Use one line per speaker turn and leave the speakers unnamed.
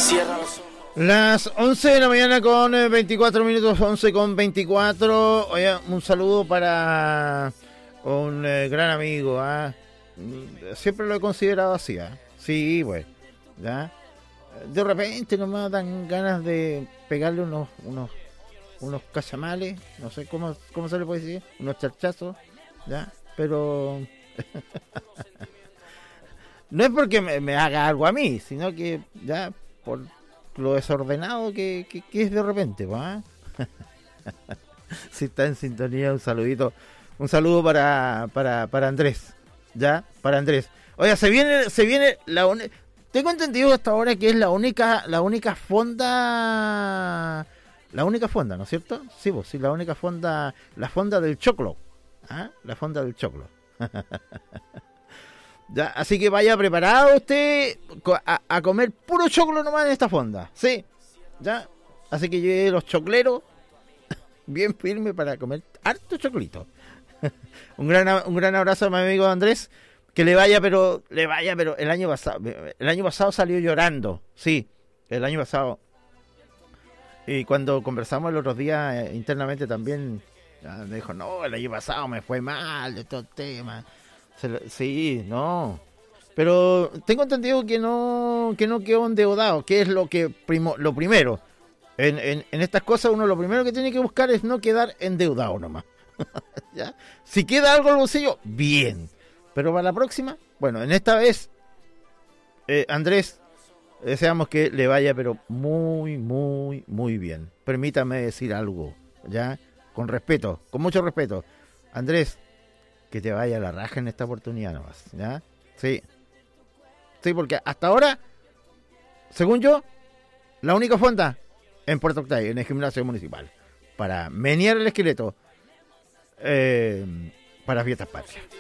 Las 11 de la mañana con 24 minutos, 11 con 24. Oye, un saludo para un gran amigo, ¿ah? Siempre lo he considerado así, ¿ah? Sí, pues, ¿ya? De repente nomás dan ganas de pegarle unos cachamales, no sé cómo se le puede decir, unos charchazos, ¿ya? Pero no es porque me haga algo a mí, sino que ya por lo desordenado que es de repente, ¿va? Si está en sintonía, un saludito, un saludo para Andrés, ¿ya? Para Andrés. Oiga, se viene tengo entendido hasta ahora que es la única fonda, ¿no es cierto? Sí, pues sí, la única fonda, la fonda del choclo, ¿ah? La fonda del choclo. Ya, así que vaya preparado usted a comer puro choclo nomás en esta fonda, sí, ya, así que lleve los chocleros bien firme para comer harto choclito. un gran abrazo a mi amigo Andrés, que le vaya, pero el año pasado salió llorando, sí, el año pasado, y cuando conversamos el otro día internamente también, me dijo, no, el año pasado me fue mal de estos temas. Sí, no. Pero tengo entendido que no quedó endeudado, que es lo primero. En estas cosas uno lo primero que tiene que buscar es no quedar endeudado nomás. ¿Ya? Si queda algo en el bolsillo, bien. Pero para la próxima, bueno, en esta vez, Andrés, deseamos que le vaya pero muy, muy, muy bien. Permítame decir algo, ¿ya? Con respeto, con mucho respeto. Andrés, que te vaya a la raja en esta oportunidad nomás, ¿ya? Sí. Sí, porque hasta ahora, según yo, la única fonda en Puerto Octavio, en el gimnasio municipal, para menear el esqueleto para fiestas patrias.